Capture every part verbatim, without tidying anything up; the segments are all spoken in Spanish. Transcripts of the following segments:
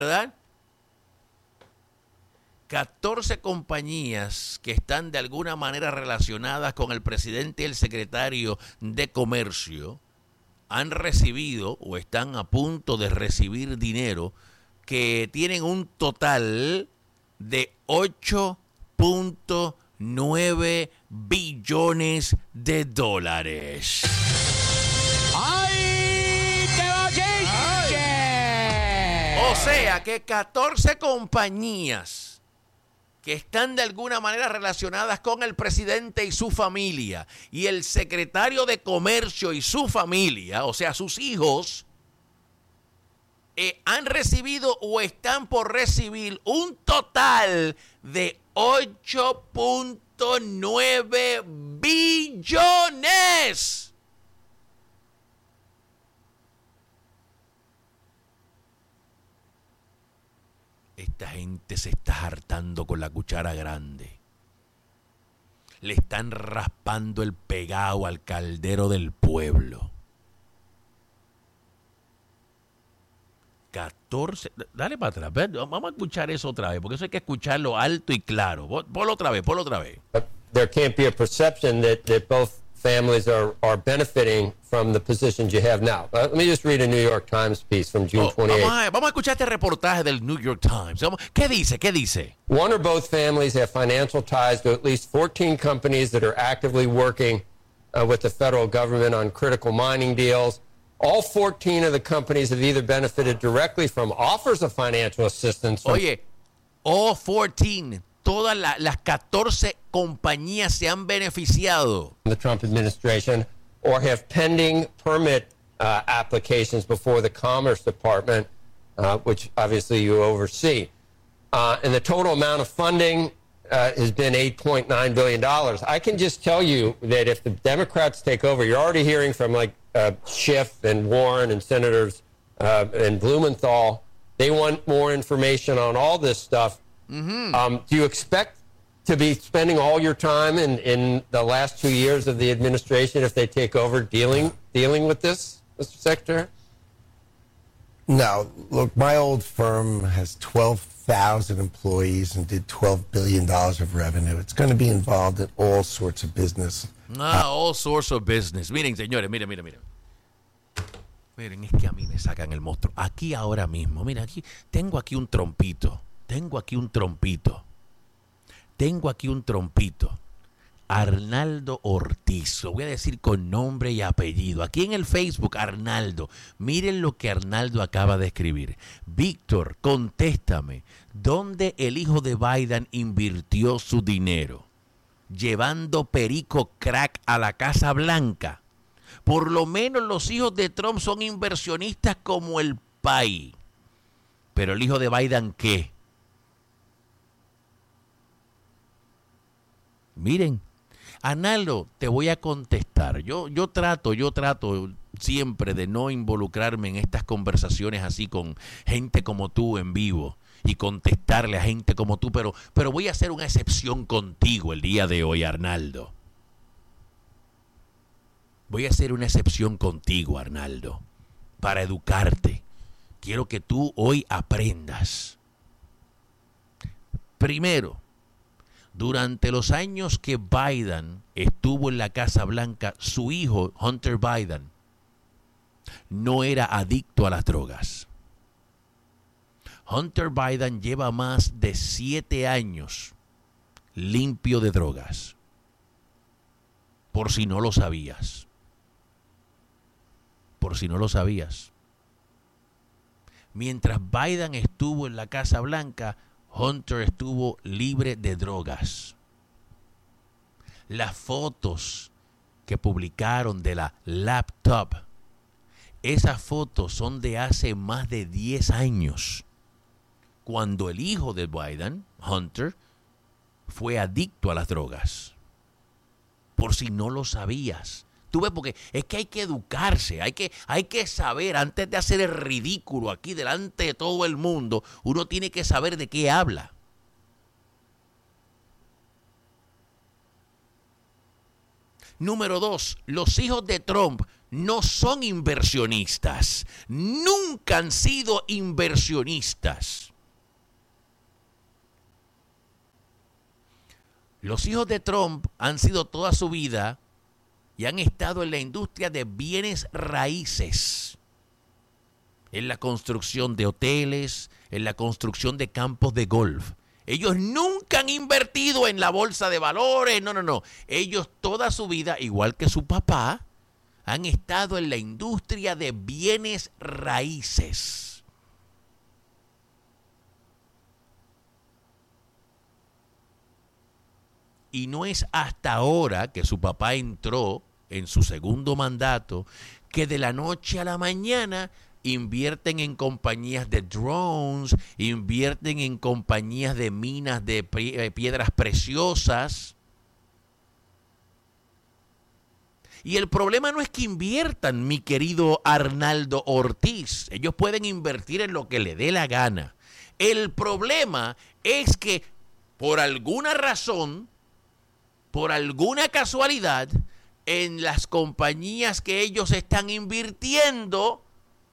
¿verdad? catorce compañías que están de alguna manera relacionadas con el presidente y el secretario de Comercio han recibido o están a punto de recibir dinero que tienen un total de ocho punto nueve billones de dólares. ¡Ay, qué bochinche! O sea que catorce compañías que están de alguna manera relacionadas con el presidente y su familia, y el secretario de Comercio y su familia, o sea, sus hijos, eh, han recibido o están por recibir un total de ocho punto nueve billones. Esta gente se está hartando con la cuchara grande. Le están raspando el pegado al caldero del pueblo. catorce. Dale para atrás. Vamos a escuchar eso otra vez, porque eso hay que escucharlo alto y claro. Ponlo otra vez, ponlo otra vez. There can't be a perception that, that both families are, are benefiting from the positions you have now. Uh, let me just read a New York Times piece from June Oh, twenty-eighth. vamos, a, vamos a escuchar este reportaje del New York Times. Vamos, ¿qué dice? ¿Qué dice? One or both families have financial ties to at least fourteen companies that are actively working uh, with the federal government on critical mining deals. All fourteen of the companies have either benefited directly from offers of financial assistance. From Oye, all fourteen, todas la, las catorce compañías se han beneficiado. the Trump administration, or have pending permit uh, applications before the Commerce Department, uh, which obviously you oversee. Uh, and the total amount of funding uh, has been eight point nine billion dollars. I can just tell you that if the Democrats take over, you're already hearing from like uh, Schiff and Warren and Senators uh, and Blumenthal, they want more information on all this stuff. Mm-hmm. Um, do you expect to be spending all your time in, in the last two years of the administration if they take over dealing dealing with this, Mister Secretary? No. Look, my old firm has twelve thousand employees and did twelve billion dollars of revenue. It's going to be involved in all sorts of business. Ah, all sorts of business. Miren, señores, miren, miren, miren. Miren, es que a mí me sacan el monstruo. Aquí ahora mismo, mira, aquí tengo aquí un trompito. Tengo aquí un trompito. Tengo aquí un trompito. Arnaldo Ortiz. Lo voy a decir con nombre y apellido. Aquí en el Facebook, Arnaldo. Miren lo que Arnaldo acaba de escribir. Víctor, contéstame. ¿Dónde el hijo de Biden invirtió su dinero? Llevando perico crack a la Casa Blanca. Por lo menos los hijos de Trump son inversionistas como el país. Pero el hijo de Biden, ¿qué? Miren, Arnaldo, te voy a contestar. Yo, yo trato, yo trato siempre de no involucrarme en estas conversaciones así con gente como tú en vivo y contestarle a gente como tú, pero, pero voy a hacer una excepción contigo el día de hoy, Arnaldo. Voy a hacer una excepción contigo, Arnaldo, para educarte. Quiero que tú hoy aprendas. Primero, durante los años que Biden estuvo en la Casa Blanca, su hijo, Hunter Biden, no era adicto a las drogas. Hunter Biden lleva más de siete años limpio de drogas. Por si no lo sabías. Por si no lo sabías. Mientras Biden estuvo en la Casa Blanca, Hunter estuvo libre de drogas. Las fotos que publicaron de la laptop, esas fotos son de hace más de diez años, cuando el hijo de Biden, Hunter, fue adicto a las drogas. Por si no lo sabías. Tú ves, porque es que hay que educarse, hay que, hay que saber, antes de hacer el ridículo aquí delante de todo el mundo, uno tiene que saber de qué habla. Número dos, los hijos de Trump no son inversionistas. Nunca han sido inversionistas. Los hijos de Trump han sido toda su vida y han estado en la industria de bienes raíces, en la construcción de hoteles, en la construcción de campos de golf. Ellos nunca han invertido en la bolsa de valores, no, no, no. Ellos toda su vida, igual que su papá, han estado en la industria de bienes raíces. Y no es hasta ahora que su papá entró en su segundo mandato que de la noche a la mañana invierten en compañías de drones, invierten en compañías de minas de piedras preciosas. Y el problema no es que inviertan, mi querido Arnaldo Ortiz. Ellos pueden invertir en lo que le dé la gana. El problema es que por alguna razón, por alguna casualidad, en las compañías que ellos están invirtiendo,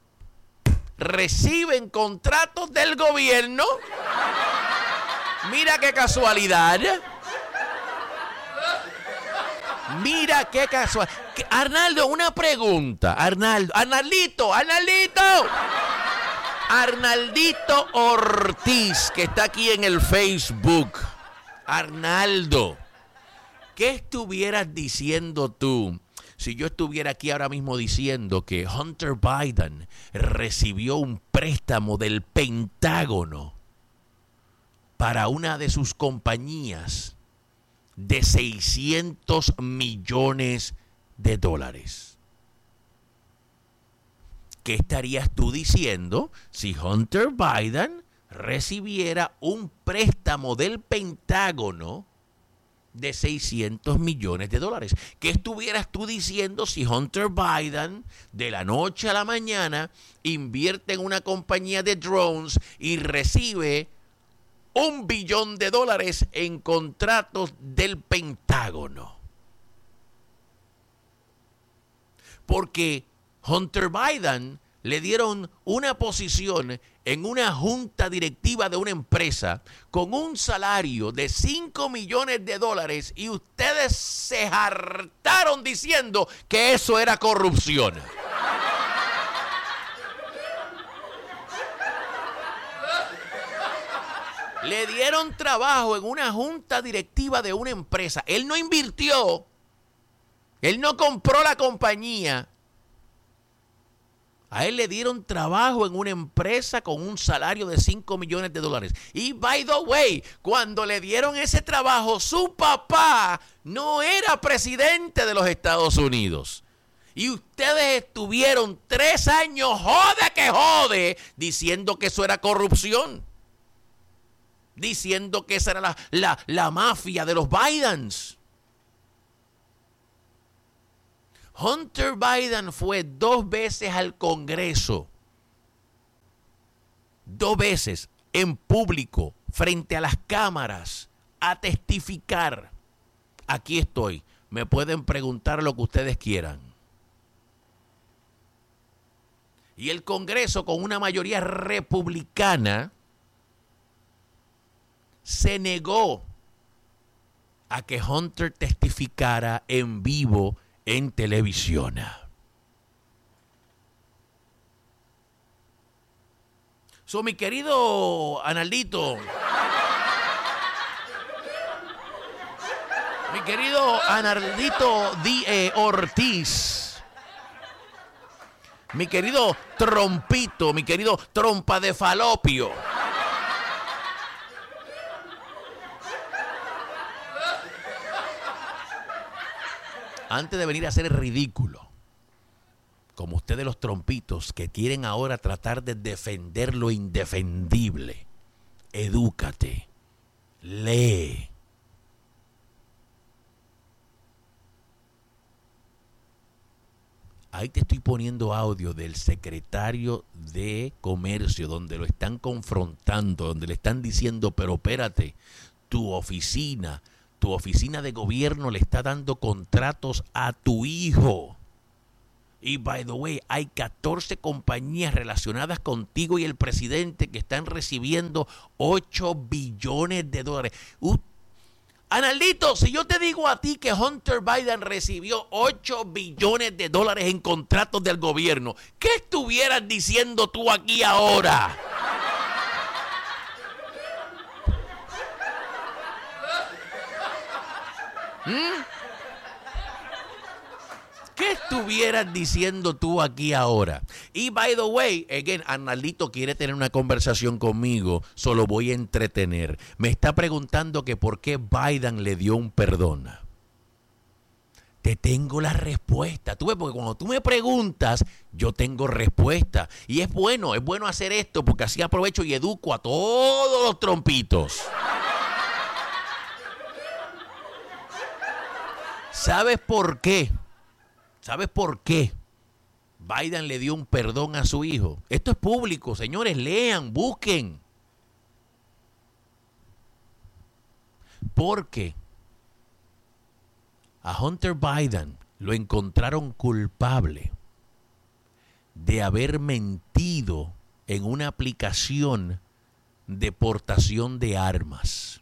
reciben contratos del gobierno. Mira qué casualidad. Mira qué casualidad. Arnaldo, una pregunta. Arnaldo, Arnaldito, Arnaldito. Arnaldito Ortiz, que está aquí en el Facebook. Arnaldo, ¿qué estuvieras diciendo tú si yo estuviera aquí ahora mismo diciendo que Hunter Biden recibió un préstamo del Pentágono para una de sus compañías de seiscientos millones de dólares? ¿Qué estarías tú diciendo si Hunter Biden recibiera un préstamo del Pentágono de seiscientos millones de dólares? ¿Qué estuvieras tú diciendo si Hunter Biden de la noche a la mañana invierte en una compañía de drones y recibe un billón de dólares en contratos del Pentágono? Porque Hunter Biden le dieron una posición en una junta directiva de una empresa con un salario de cinco millones de dólares y ustedes se hartaron diciendo que eso era corrupción. Le dieron trabajo en una junta directiva de una empresa. Él no invirtió. Él no compró la compañía. A él le dieron trabajo en una empresa con un salario de cinco millones de dólares. Y, by the way, cuando le dieron ese trabajo, su papá no era presidente de los Estados Unidos. Y ustedes estuvieron tres años, jode que jode, diciendo que eso era corrupción. Diciendo que esa era la, la, la mafia de los Bidens. Hunter Biden fue dos veces al Congreso, dos veces en público, frente a las cámaras, a testificar. Aquí estoy, me pueden preguntar lo que ustedes quieran. Y el Congreso, con una mayoría republicana, se negó a que Hunter testificara en vivo en televisión. So, mi querido Arnaldito, mi querido Arnaldito D. E. Ortiz, mi querido Trompito, mi querido Trompa de Falopio, antes de venir a hacer el ridículo, como ustedes los trompitos que quieren ahora tratar de defender lo indefendible, edúcate, lee. Ahí te estoy poniendo audio del secretario de Comercio, donde lo están confrontando, donde le están diciendo, pero espérate, tu oficina... Tu oficina de gobierno le está dando contratos a tu hijo Y, by the way, hay catorce compañías relacionadas contigo y el presidente que están recibiendo ocho billones de dólares. Uh, Arnaldito, si yo te digo a ti que Hunter Biden recibió ocho billones de dólares en contratos del gobierno, ¿qué estuvieras diciendo tú aquí ahora? ¿Mm? ¿Qué estuvieras diciendo tú aquí ahora? Y by the way, again, Arnaldito quiere tener una conversación conmigo, solo voy a entretener. Me está preguntando que por qué Biden le dio un perdón. Te tengo la respuesta. Tú ves, porque cuando tú me preguntas, yo tengo respuesta. Y es bueno, es bueno hacer esto porque así aprovecho y educo a todos los trompitos. ¿Sabes por qué? ¿Sabes por qué Biden le dio un perdón a su hijo? Esto es público, señores, lean, busquen. Porque a Hunter Biden lo encontraron culpable de haber mentido en una aplicación de portación de armas.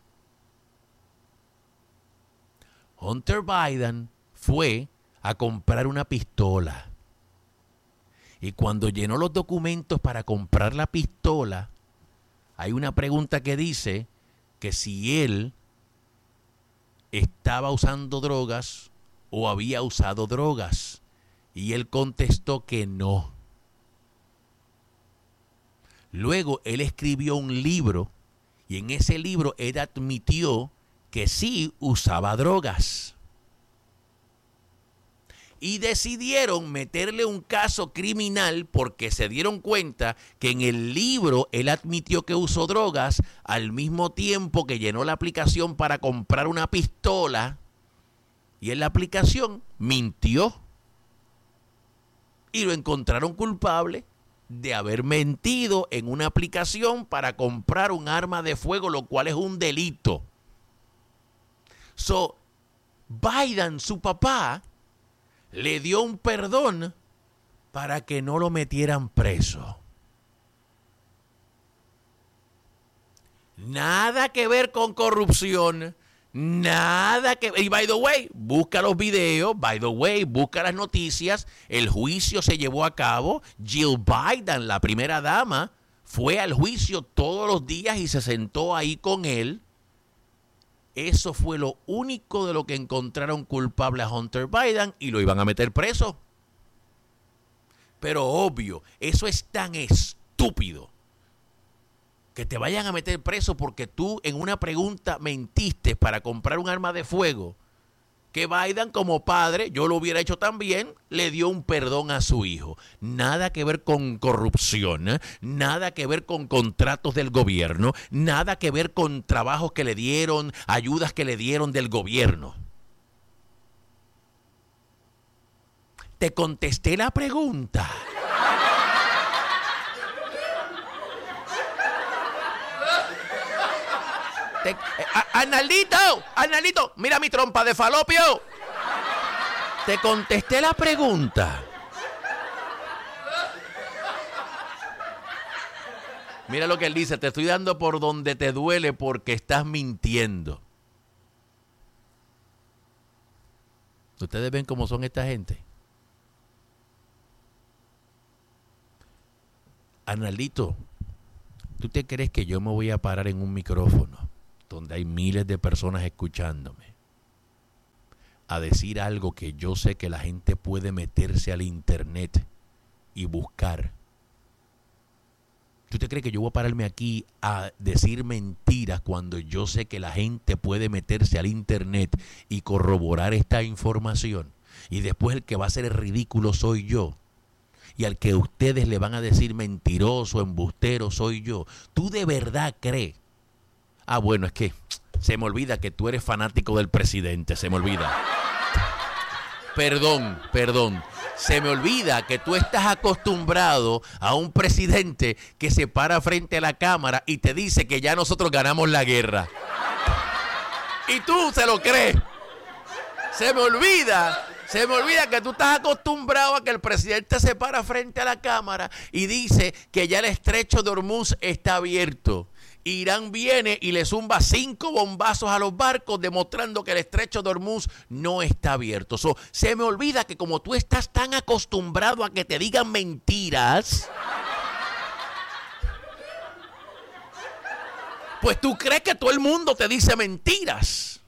Hunter Biden fue a comprar una pistola. Y cuando llenó los documentos para comprar la pistola, hay una pregunta que dice que si él estaba usando drogas o había usado drogas. Y él contestó que no. Luego él escribió un libro y en ese libro él admitió que sí usaba drogas. Y decidieron meterle un caso criminal porque se dieron cuenta que en el libro él admitió que usó drogas al mismo tiempo que llenó la aplicación para comprar una pistola y en la aplicación mintió. Y lo encontraron culpable de haber mentido en una aplicación para comprar un arma de fuego, lo cual es un delito. So, Biden, su papá, le dio un perdón para que no lo metieran preso. Nada que ver con corrupción, nada que... Y by the way, busca los videos, by the way, busca las noticias. El juicio se llevó a cabo. Jill Biden, la primera dama, fue al juicio todos los días y se sentó ahí con él. Eso fue lo único de lo que encontraron culpable a Hunter Biden y lo iban a meter preso. Pero obvio, eso es tan estúpido que te vayan a meter preso porque tú en una pregunta mentiste para comprar un arma de fuego, que Biden como padre, yo lo hubiera hecho también, le dio un perdón a su hijo. Nada que ver con corrupción, ¿eh? Nada que ver con contratos del gobierno, nada que ver con trabajos que le dieron, ayudas que le dieron del gobierno. Te contesté la pregunta. Te, eh, Arnaldito, Arnaldito, mira mi trompa de falopio. Te contesté la pregunta. Mira lo que él dice, te estoy dando por donde te duele porque estás mintiendo. ¿Ustedes ven cómo son esta gente? Arnaldito, ¿tú te crees que yo me voy a parar en un micrófono donde hay miles de personas escuchándome a decir algo que yo sé que la gente puede meterse al internet y buscar? ¿Tú te crees que yo voy a pararme aquí a decir mentiras cuando yo sé que la gente puede meterse al internet y corroborar esta información? Y después el que va a hacer el ridículo soy yo. Y al que ustedes le van a decir mentiroso, embustero, soy yo. ¿Tú de verdad crees? Ah, bueno, es que se me olvida que tú eres fanático del presidente, se me olvida. Perdón, perdón. Se me olvida que tú estás acostumbrado a un presidente que se para frente a la cámara y te dice que ya nosotros ganamos la guerra. Y tú se lo crees. Se me olvida Se me olvida que tú estás acostumbrado a que el presidente se para frente a la cámara y dice que ya el estrecho de Hormuz está abierto. Irán viene y le zumba cinco bombazos a los barcos demostrando que el estrecho de Hormuz no está abierto. So, se me olvida que como tú estás tan acostumbrado a que te digan mentiras, pues tú crees que todo el mundo te dice mentiras.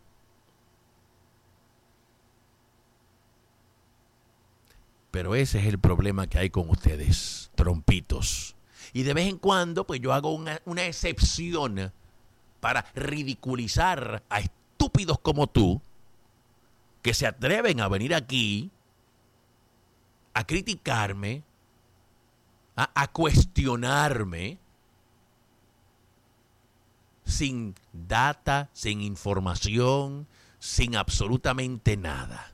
Pero ese es el problema que hay con ustedes, trompitos. Y de vez en cuando, pues yo hago una, una excepción para ridiculizar a estúpidos como tú, que se atreven a venir aquí a criticarme, a, a cuestionarme, sin data, sin información, sin absolutamente nada.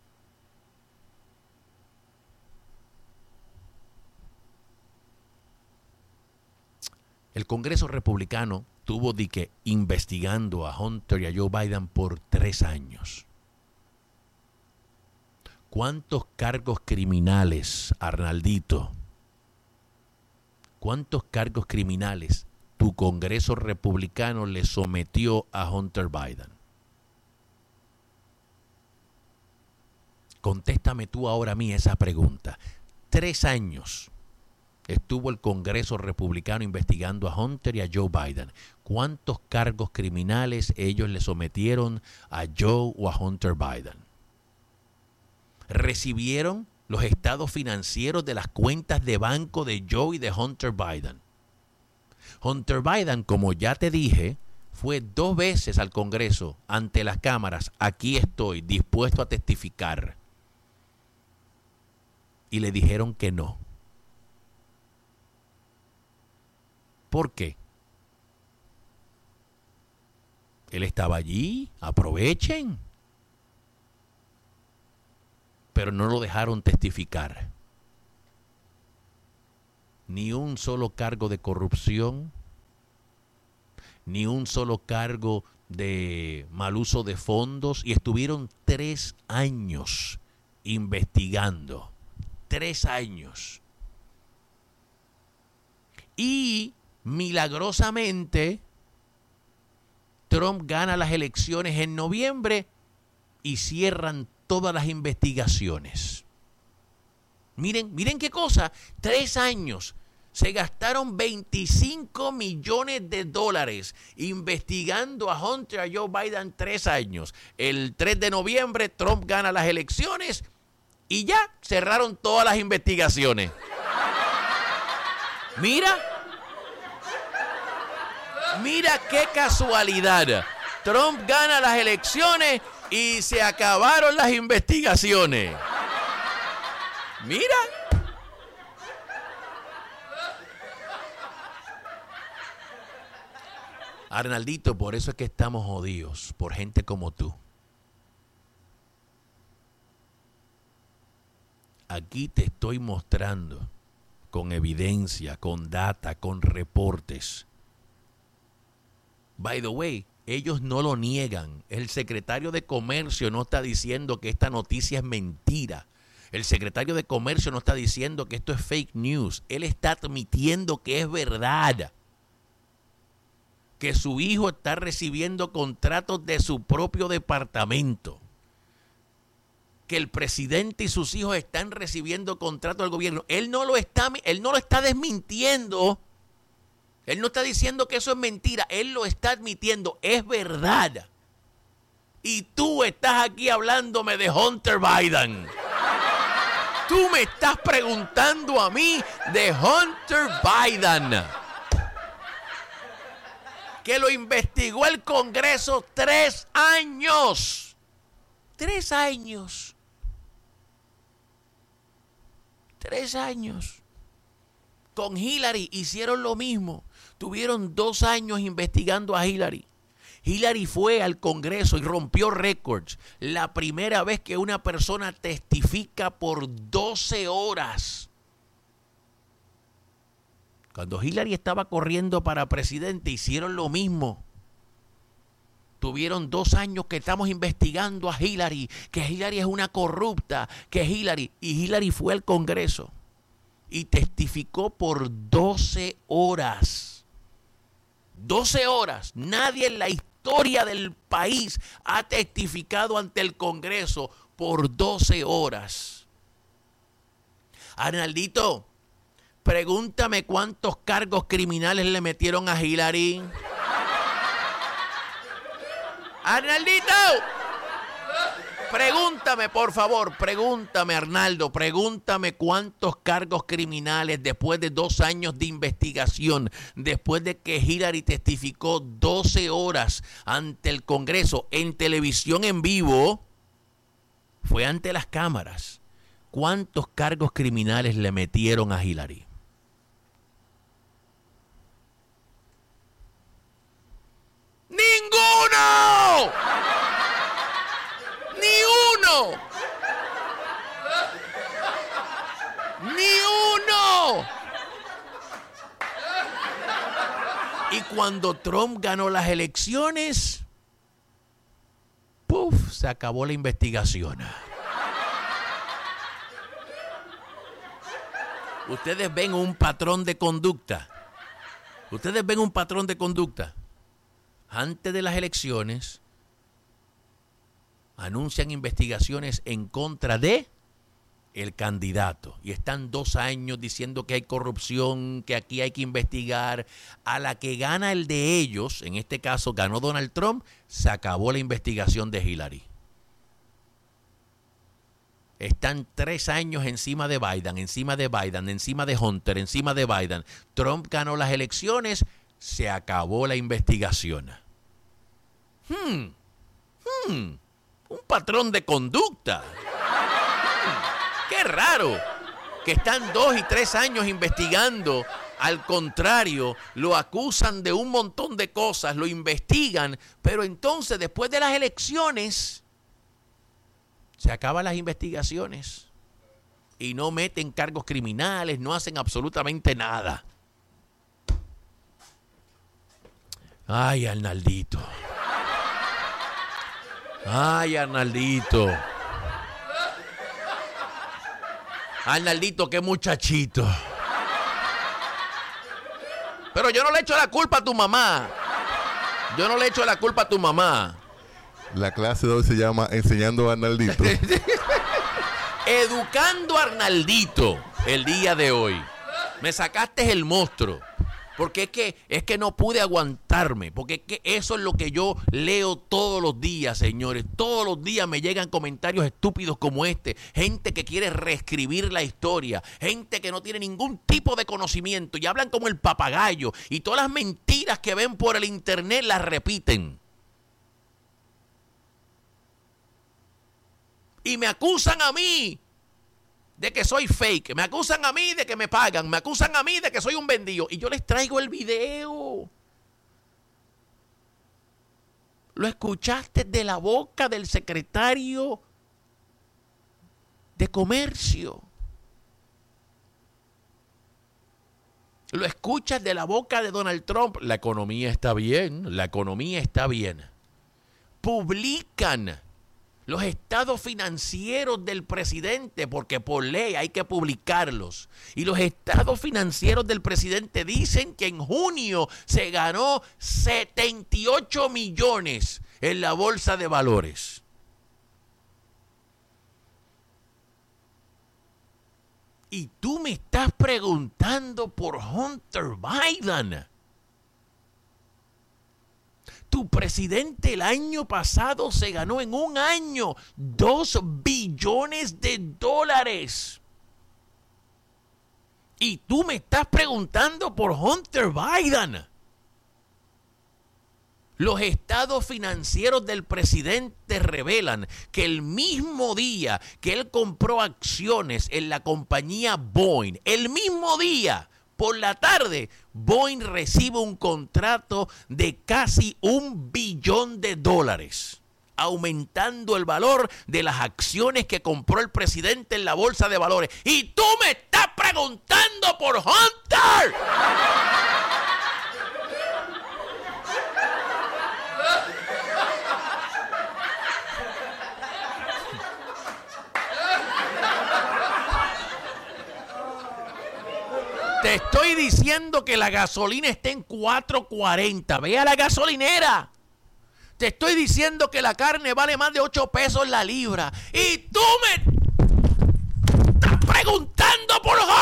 El Congreso Republicano tuvo de que investigando a Hunter y a Joe Biden por tres años. ¿Cuántos cargos criminales, Arnaldito? ¿Cuántos cargos criminales tu Congreso Republicano le sometió a Hunter Biden? Contéstame tú ahora a mí esa pregunta. Tres años estuvo el Congreso Republicano investigando a Hunter y a Joe Biden. ¿Cuántos cargos criminales ellos le sometieron a Joe o a Hunter Biden? ¿Recibieron los estados financieros de las cuentas de banco de Joe y de Hunter Biden? Hunter Biden, como ya te dije, fue dos veces al Congreso ante las cámaras. Aquí estoy, dispuesto a testificar. Y le dijeron que no. ¿Por qué? Él estaba allí, aprovechen. Pero no lo dejaron testificar. Ni un solo cargo de corrupción, ni un solo cargo de mal uso de fondos, y estuvieron tres años investigando. Tres años. Y milagrosamente, Trump gana las elecciones en noviembre y cierran todas las investigaciones. Miren, miren qué cosa, tres años. Se gastaron veinticinco millones de dólares investigando a Hunter y a Joe Biden tres años. El tres de noviembre Trump gana las elecciones y ya cerraron todas las investigaciones. Mira. Mira qué casualidad. Trump gana las elecciones y se acabaron las investigaciones. Mira. Arnaldito, por eso es que estamos jodidos, por gente como tú. Aquí te estoy mostrando con evidencia, con data, con reportes. By the way, ellos no lo niegan. El secretario de Comercio no está diciendo que esta noticia es mentira. El secretario de Comercio no está diciendo que esto es fake news. Él está admitiendo que es verdad. Que su hijo está recibiendo contratos de su propio departamento. Que el presidente y sus hijos están recibiendo contratos del gobierno. Él no lo está, él no lo está desmintiendo. Él no está diciendo que eso es mentira. Él lo está admitiendo. Es verdad. Y tú estás aquí hablándome de Hunter Biden. Tú me estás preguntando a mí de Hunter Biden. Que lo investigó el Congreso tres años. Tres años. Tres años. Con Hillary hicieron lo mismo. Tuvieron dos años investigando a Hillary. Hillary fue al Congreso y rompió récords. La primera vez que una persona testifica por doce horas. Cuando Hillary estaba corriendo para presidente, hicieron lo mismo. Tuvieron dos años que estamos investigando a Hillary, que Hillary es una corrupta, que Hillary... Y Hillary fue al Congreso y testificó por doce horas. doce horas. Nadie en la historia del país ha testificado ante el Congreso por doce horas. Arnaldito, pregúntame cuántos cargos criminales le metieron a Hillary. Arnaldito, pregúntame, por favor, pregúntame, Arnaldo, pregúntame cuántos cargos criminales después de dos años de investigación, después de que Hillary testificó doce horas ante el Congreso en televisión en vivo, fue ante las cámaras. ¿Cuántos cargos criminales le metieron a Hillary? ¡Ninguno! ¡Ni uno! ¡Ni uno! Y cuando Trump ganó las elecciones, ¡puf! Se acabó la investigación. Ustedes ven un patrón de conducta. Ustedes ven un patrón de conducta. Antes de las elecciones, anuncian investigaciones en contra de el candidato. Y están dos años diciendo que hay corrupción, que aquí hay que investigar. A la que gana el de ellos, en este caso ganó Donald Trump, se acabó la investigación de Hillary. Están tres años encima de Biden, encima de Biden, encima de Hunter, encima de Biden. Trump ganó las elecciones, se acabó la investigación. Hmm, hmm, un patrón de conducta. Hmm, qué raro que están dos y tres años investigando. Al contrario, lo acusan de un montón de cosas, lo investigan, pero entonces después de las elecciones se acaban las investigaciones y no meten cargos criminales, no hacen absolutamente nada. Ay, Arnaldito. Ay, Arnaldito. Arnaldito, qué muchachito. Pero yo no le echo la culpa a tu mamá. Yo no le echo la culpa a tu mamá. La clase de hoy se llama Enseñando a Arnaldito. Educando a Arnaldito el día de hoy. Me sacaste el monstruo. Porque es que, es que no pude aguantarme. Porque es que eso es lo que yo leo todos los días, señores. Todos los días me llegan comentarios estúpidos como este. Gente que quiere reescribir la historia. Gente que no tiene ningún tipo de conocimiento. Y hablan como el papagayo. Y todas las mentiras que ven por el internet las repiten. Y me acusan a mí de que soy fake, me acusan a mí de que me pagan, me acusan a mí de que soy un vendido. Y yo les traigo el video. Lo escuchaste de la boca del secretario de Comercio. Lo escuchas de la boca de Donald Trump. La economía está bien, la economía está bien. Publican los estados financieros del presidente, porque por ley hay que publicarlos. Y los estados financieros del presidente dicen que en junio se ganó setenta y ocho millones en la bolsa de valores. Y tú me estás preguntando por Hunter Biden. Tu presidente el año pasado se ganó en un año dos billones de dólares. Y tú me estás preguntando por Hunter Biden. Los estados financieros del presidente revelan que el mismo día que él compró acciones en la compañía Boeing, el mismo día, por la tarde, Boeing recibe un contrato de casi un billón de dólares, aumentando el valor de las acciones que compró el presidente en la bolsa de valores. Y tú me estás preguntando por Hunter. Te estoy diciendo que la gasolina está en cuatro cuarenta. Ve a la gasolinera. Te estoy diciendo que la carne vale más de ocho pesos la libra. Y tú me estás preguntando por